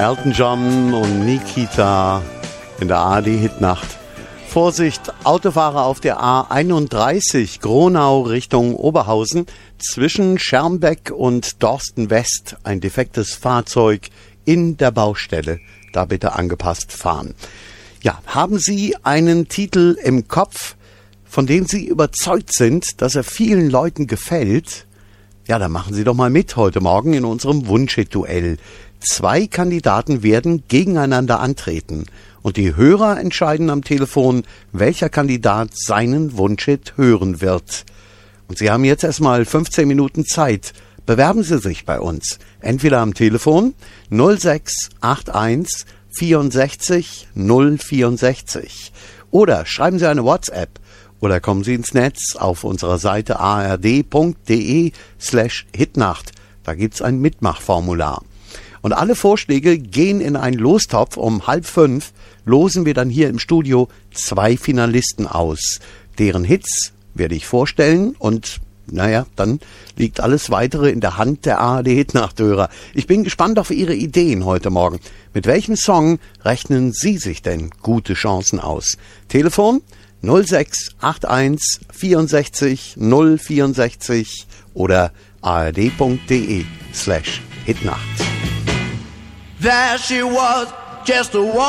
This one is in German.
Elton John und Nikita in der ARD-Hitnacht. Vorsicht, Autofahrer auf der A31 Gronau Richtung Oberhausen. Zwischen Schermbeck und Dorsten West ein defektes Fahrzeug in der Baustelle. Da bitte angepasst fahren. Ja, haben Sie einen Titel im Kopf, von dem Sie überzeugt sind, dass er vielen Leuten gefällt? Ja, dann machen Sie doch mal mit heute Morgen in unserem Wunschhit-Duell. 2 Kandidaten werden gegeneinander antreten. Und die Hörer entscheiden am Telefon, welcher Kandidat seinen Wunschhit hören wird. Und Sie haben jetzt erstmal 15 Minuten Zeit. Bewerben Sie sich bei uns. Entweder am Telefon 0681 64 064 oder schreiben Sie eine WhatsApp oder kommen Sie ins Netz auf unserer Seite ard.de/Hitnacht. Da gibt's ein Mitmachformular. Und alle Vorschläge gehen in einen Lostopf. Um 4:30 losen wir dann hier im Studio 2 Finalisten aus. Deren Hits werde ich vorstellen und naja, dann liegt alles Weitere in der Hand der ARD-Hitnachthörer. Ich bin gespannt auf Ihre Ideen heute Morgen. Mit welchem Song rechnen Sie sich denn gute Chancen aus? Telefon 0681 64 064 oder ard.de/Hitnacht. There she was, just a woman.